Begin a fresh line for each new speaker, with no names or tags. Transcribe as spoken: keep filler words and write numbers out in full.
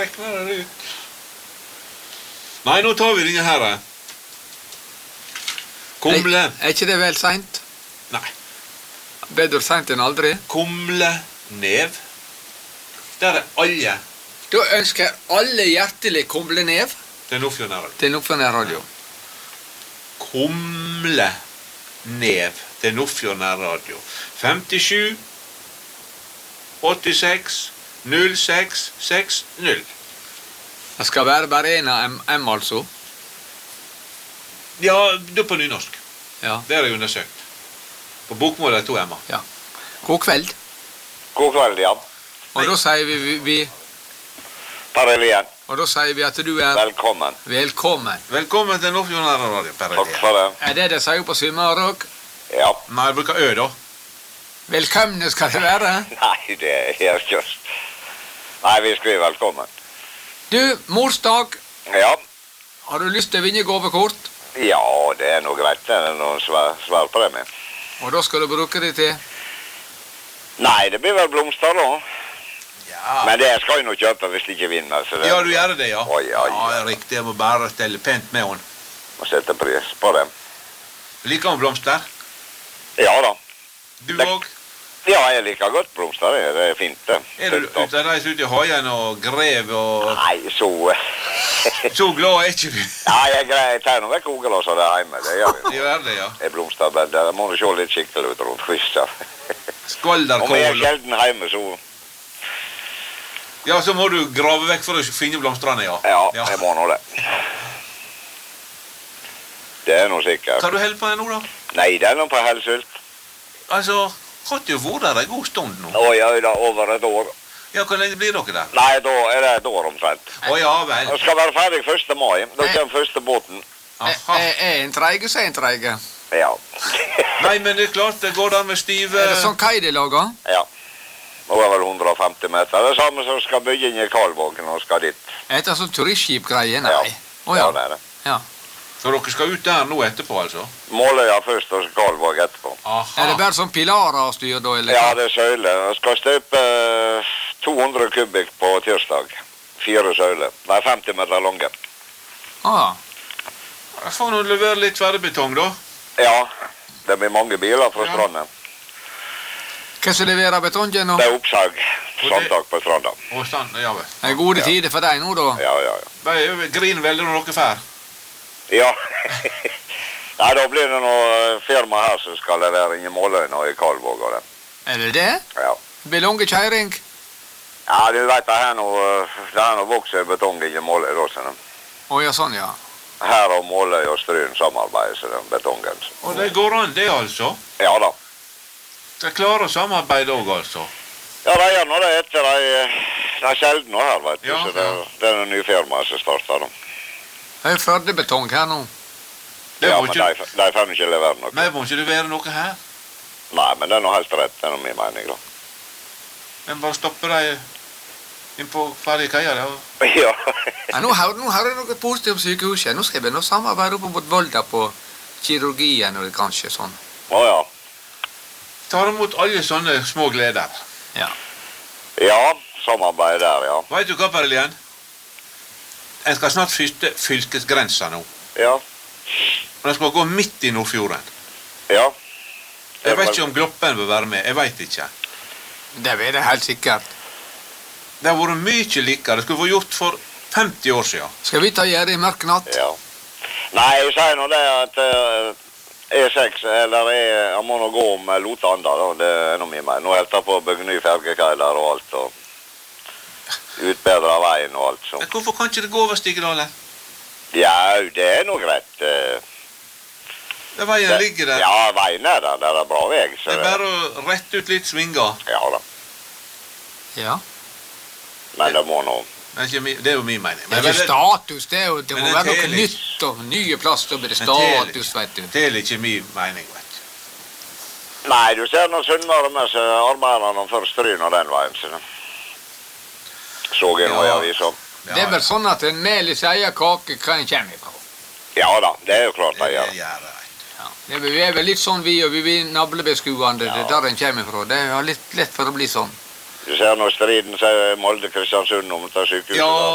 regner det ut. Nei, nå tar vi denne her. Kumle.
Er, er ikke det vel sent?
Nei.
Bedre sent enn aldri?
Kumle nev. Der er alle.
Da ønsker alle hjertelig kumlenev
Til Nordfjord nærradio.
til Nordfjord nærradio.
Kumle nev til Nordfjord nærradio. femtisju åttiseks null seks seks null.
Det skal være bare en av M, M altså.
Ja, det er på nynorsk.
Ja.
Det er jeg undersøkt. På bokmål er det to M-er.
ja. God kveld.
God kveld, ja.
Og da sier vi, vi, vi
Parelien,
Og da sier vi at du er
velkommen.
velkommen.
Velkommen til Nordfjord nærradio.
Takk for det.
Er det det sier på Sunnmøre òg?
Ja.
Nei, jeg bruker ø da.
Velkomne skal det være.
Nei, det er helt just. Nei, vi skriver velkommen.
Du, morsdag,
Ja.
har du lyst til å vinne gavekort?
Ja, det er noe greit. Det er noen svær, svær premie.
Og da skal du bruke det til
Nei, det blir vel blomster da.
Ja.
Men det skal jeg nå kjøpe hvis de ikke vinner. Så det
Ja, du gjør det, ja.
Å, ja, ja.
Ja, riktig. Jeg må bare stelle pent med henne.
må sette pris på det.
Liker hun blomster?
Ja da.
Du
Det-
òg?
Ja, jeg liker godt blomster. Det det er fint, det.
Er du ute av reis ute i haien og grev og
Nei, så...
Så glad er ikke du?
Ja, jeg greier. Jeg tar noe vekk ugelåser der hjemme. Det gjør vi nå.
Gjør det, ja.
Det er blomsterbed. Der må du se litt skikkelig ut rundt Christian. Om jeg er
Skalderkål.
sjelden hjemme, så...
Ja, så må du grave vekk for å finne blomstrene, ja.
Ja, jeg må nå det. Det er noe sikkert.
Hva du holder på med nå, da?
Nei, det er noe på helsult.
Altså, har ikke vært der en god stund nå?
Å ja, da, over et år.
Ja, hvor lenge blir dere der?
Nei, da er det et år omtrent.
Å ja vel.
Jeg skal være ferdig første mai. Da kommer første båten.
Er,
Aha.
er, er en treige, så er en treige.
Ja.
Nei, men det er klart, det går an med stive...
Er det sånn kai de lager?
Ja. Nå er vel hundre og femti meter. Det er samme som skal bygge inn i Kalvågen og skal dit.
Er det sånn turistskipgreie? Nei.
Ja.
Å
Ja,
ja.
det er det.
ja.
Så dere skal ut der nå etterpå, altså?
Måløya først og så Kalvåg etterpå.
Aha.
Er det bare sånn pilarer og styr da, eller?
Ja, det er søyler. Jeg skal støpe eh, to hundre kubikk på tirsdag. Fire søyler. Det er femti meter lange.
Ah,
Jeg får nå levere litt tverrbetong, da.
Ja, det blir mange biler fra
Ja.
stranden.
hva som leverer betongen nå?
Det er oppsag. Sandtak på stranda.
Å, sånn, ja vel.
Det er gode tider for deg nå, da.
Ja, ja, ja.
Bare grin veldig når dere fer.
Ja. Nei, da blir det noe firma her som skal levere inn i Måløyna og i Kalvåg og det.
Er det det?
Ja.
Det blir lange kjøring.
Ja, du vet, det er noe, det er noe vokser betong inn i Måløy da, sånn.
Å ja, sånn, ja.
Her og Måløy og Stryn samarbeider, så den betongen.
Og det går an, det, altså.
Ja da.
De klarer å samarbeide òg, altså.
Ja, det er nå det etter de, de er sjelden nå her, vet du.
Ja,
så det,
ja.
det er noen nye firmaer som starter da.
Det er Førdebetong her nå.
Det
Ja,
må
men
ikke,
de, de får ikke levere noe.
men må ikke det være noe her?
Nei, men det er noe helt rett, det er noe min mening da.
Men bare stoppe deg inn på ferdig kaia, da.
Ja.
Ja, nå har nå har jeg noe positivt om sykehuset. Nå skal vi nå samarbeide opp mot Volda på kirurgien og det kanskje sånn.
Å ja.
Tar imot alle sånne små gleder.
Ja.
Ja, samarbeid der, ja.
Vet du hva, Perlien? En skal snart fyste fylkesgrensa nå.
Ja.
Og den skal gå midt i Nordfjorden.
Ja.
Jeg vet ikke om Gloppen vil være med. Jeg vet ikke.
Det er det helt sikkert.
Det har vært mye likere. Det skulle vært gjort for femti år siden.
Skal vi ta gjerde i mørk natt?
Ja. Nei, jeg sier nå det at uh, E seks, eller E, jeg må nå gå om uh, Lotanda, da. Det er noe mye mer. Nå helt jeg på å bygge ny fergekaj der og alt, og utbedre veien og alt sånt.
Men hvorfor kan ikke det gå over Stigedalen?
Ja, det er noe greit. Uh,
Det veien
det,
ligger der.
Ja, veien er der. Det er bra vei. Så
Det er bare å rette ut litt svinger.
Ja da.
Ja.
Men det må nå...
Det er, ikke mi, det er jo min mening.
Det er ikke status, det, er jo, det må
Men det
være noe
teller ikke.
nytt og nye plass, da blir det
Men teller
status,
ikke.
vet du.
Det er ikke min mening, vet du.
Nei, du ser nå Sunnmøre med seg arbeiderne for Stryn og den veien, så det. Så jeg nå i
Ja.
avisen.
Det er vel sånn at en mel i seg kake hva en kommer fra.
Ja da, det er jo klart
Det
det
er
gjør.
det gjør det, vet du.
Ja. Det er, vi er vel litt sånn vi, og vi er navlebeskuende, det er der en kommer fra. Det er litt lett for å bli sånn.
Du ser nå striden sier Molde Kristiansund om til sykehuset.
Ja.
da.